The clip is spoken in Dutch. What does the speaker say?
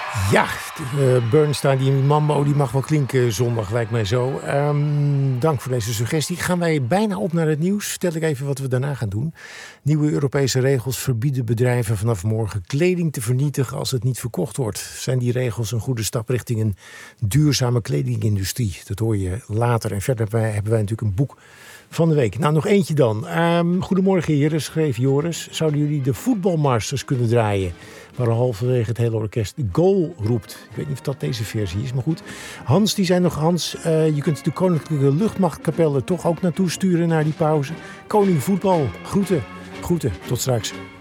Ja, Bernstein, die Mambo, die mag wel klinken zondag, lijkt mij zo. Dank voor deze suggestie. Gaan wij bijna op naar het nieuws. Vertel ik even wat we daarna gaan doen. Nieuwe Europese regels verbieden bedrijven vanaf morgen kleding te vernietigen als het niet verkocht wordt. Zijn die regels een goede stap richting een duurzame kledingindustrie? Dat hoor je later. En verder hebben wij natuurlijk een boek van de week. Nou, nog eentje dan. Goedemorgen heren, schreef Joris. Zouden jullie de voetbalmasters kunnen draaien? Waar halverwege het hele orkest de goal roept. Ik weet niet of dat deze versie is, maar goed. Hans, je kunt de Koninklijke Luchtmachtkapel er toch ook naartoe sturen naar die pauze. Koning voetbal, groeten. Tot straks.